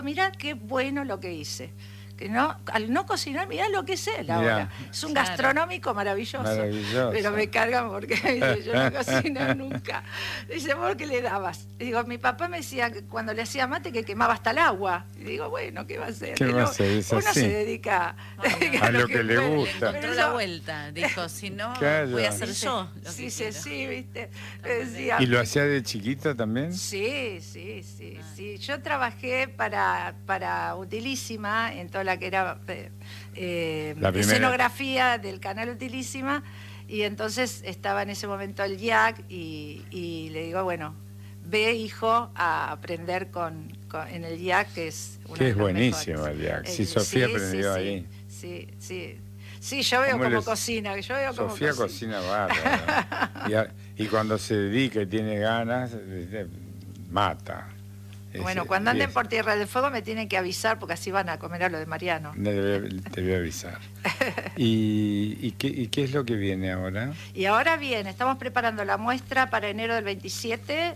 mirá qué bueno lo que hice. Que no, al no cocinar, mirá lo que es él ahora. Es un gastronómico maravilloso. Pero me cargan porque dice, yo no cocino nunca. Dice, ¿vos qué le dabas? Y digo, mi papá me decía que cuando le hacía mate que quemaba hasta el agua. Y digo, bueno, ¿qué va a hacer? Uno se dedica a lo que le gusta. Encontró la vuelta. Dijo, si no, voy a hacer yo. Sí, ¿viste? Decía, ¿y lo hacía de chiquito también? Sí. Yo trabajé para Utilísima en toda la que era escenografía del canal Utilísima, y entonces estaba en ese momento el IAC y le digo, bueno, ve, hijo, a aprender en el IAC, que es uno que de es los buenísimo mejores. el IAC. Sí, Sofía aprendió ahí. Sí, yo veo cómo cocina. Sofía cocina bárbaro. Y cuando se dedica y tiene ganas, mata. Bueno, cuando anden por Tierra del Fuego me tienen que avisar, porque así van a comer a lo de Mariano. Te voy a avisar. ¿Y qué es lo que viene ahora? Y ahora viene, estamos preparando la muestra para enero del 27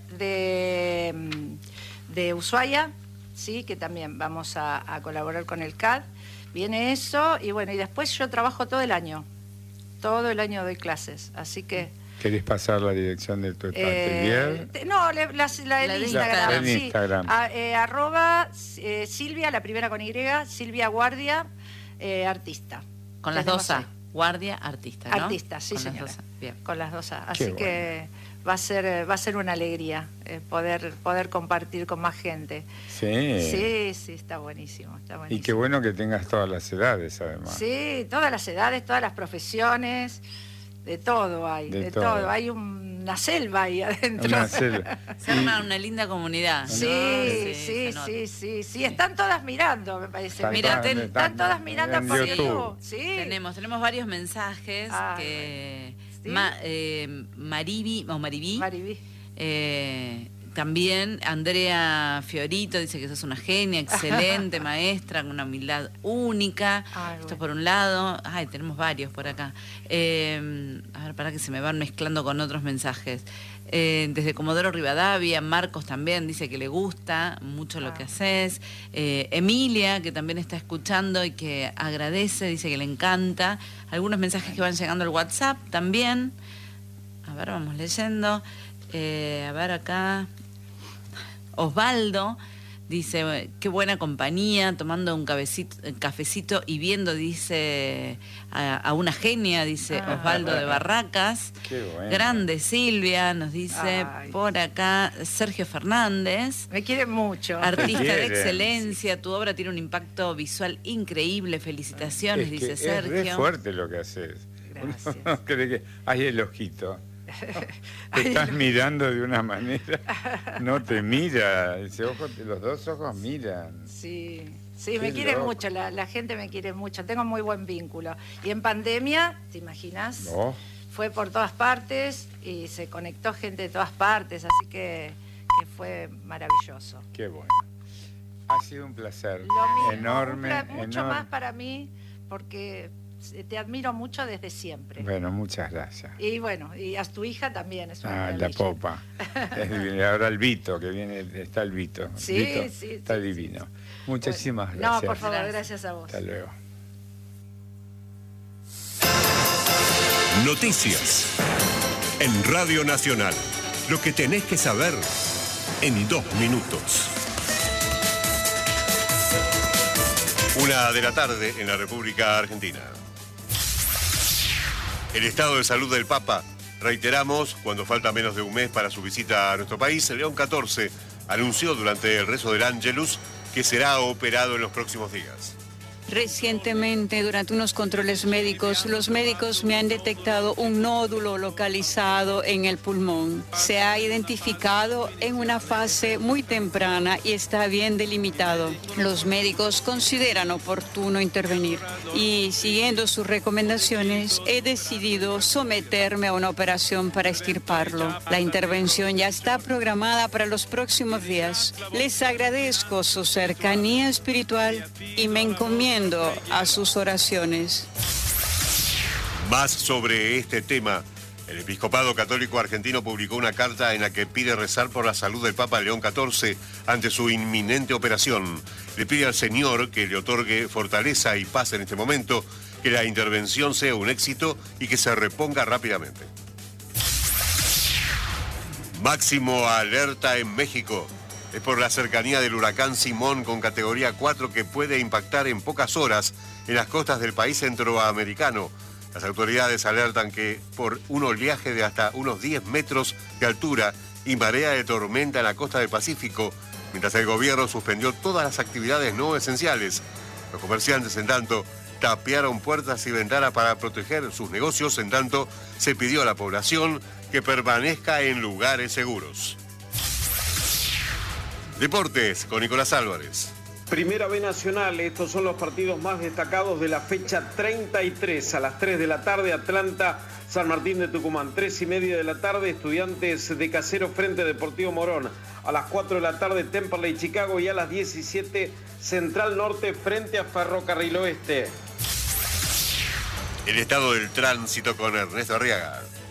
de Ushuaia, ¿sí? Que también vamos a colaborar con el CAD. Viene eso, y bueno, y después yo trabajo todo el año doy clases, así que... ¿Querés pasar la dirección de tu taller? No, la de Instagram. En Instagram. Arroba Silvia, la primera con Y, Silvia Guardia, artista. Con las dos A, Guardia, artista, ¿no? Artista, sí, señora. Bien. Con las dos A. Así que va a ser una alegría poder compartir con más gente. Sí, está buenísimo. Y qué bueno que tengas todas las edades, además. Sí, todas las edades, todas las profesiones. De todo hay, de todo. Hay una selva ahí adentro. Una selva. Se arma una linda comunidad. Sí. Están todas mirando, me parece. Están todas mirando por YouTube. Sí. Tenemos varios mensajes que Mariví. También Andrea Fiorito dice que sos una genia, excelente maestra, con una humildad única. Esto por un lado. Tenemos varios por acá. A ver, para que se me van mezclando con otros mensajes. Desde Comodoro Rivadavia, Marcos también dice que le gusta mucho lo que haces. Emilia, que también está escuchando y que agradece, dice que le encanta. Algunos mensajes que van llegando al WhatsApp también. A ver, vamos leyendo. A ver acá. Osvaldo dice, qué buena compañía, tomando un cafecito y viendo, dice, a una genia, dice Osvaldo de Barracas. Qué bueno. Grande Silvia, nos dice por acá Sergio Fernández. Me quiere mucho. Artista de excelencia, tu obra tiene un impacto visual increíble, felicitaciones, dice Sergio. Es re fuerte lo que haces. Gracias. Uno cree que hay el ojito. Te estás mirando de una manera, no te mira, los dos ojos miran. Sí, me quiere mucho, la gente me quiere mucho, tengo muy buen vínculo. Y en pandemia, ¿te imaginas? No. Fue por todas partes y se conectó gente de todas partes, así que fue maravilloso. Qué bueno. Ha sido un placer enorme. Mucho más para mí, porque... te admiro mucho desde siempre. Bueno, muchas gracias. Y bueno, y a tu hija también es una maravilla. La popa. Ahora el Vito, que viene, está el Vito. Sí, Vito sí. Está divino. Muchísimas gracias. No, por favor, gracias a vos. Hasta luego. Noticias. En Radio Nacional. Lo que tenés que saber en 2 minutos. 1 de la tarde en la República Argentina. El estado de salud del Papa, reiteramos, cuando falta menos de un mes para su visita a nuestro país, León XIV anunció durante el rezo del Ángelus que será operado en los próximos días. Recientemente, durante unos controles médicos, los médicos me han detectado un nódulo localizado en el pulmón. Se ha identificado en una fase muy temprana y está bien delimitado. Los médicos consideran oportuno intervenir y, siguiendo sus recomendaciones, he decidido someterme a una operación para extirparlo. La intervención ya está programada para los próximos días. Les agradezco su cercanía espiritual y me encomiendo a sus oraciones. Más sobre este tema El Episcopado Católico Argentino publicó una carta en la que pide rezar por la salud del Papa León XIV ante su inminente operación. Le pide al Señor que le otorgue fortaleza y paz en este momento, que la intervención sea un éxito y que se reponga rápidamente. Máximo alerta en México. Es por la cercanía del huracán Simón con categoría 4 que puede impactar en pocas horas en las costas del país centroamericano. Las autoridades alertan que por un oleaje de hasta unos 10 metros de altura y marea de tormenta en la costa del Pacífico, mientras el gobierno suspendió todas las actividades no esenciales. Los comerciantes, en tanto, tapiaron puertas y ventanas para proteger sus negocios, en tanto se pidió a la población que permanezca en lugares seguros. Deportes con Nicolás Álvarez. Primera B Nacional, estos son los partidos más destacados de la fecha 33. A las 3 de la tarde, Atlanta, San Martín de Tucumán. 3:30 de la tarde, Estudiantes de Caseros frente a Deportivo Morón. A las 4 de la tarde, Temperley, Chicago. Y a las 17, Central Norte frente a Ferrocarril Oeste. El estado del tránsito con Ernesto Arriaga.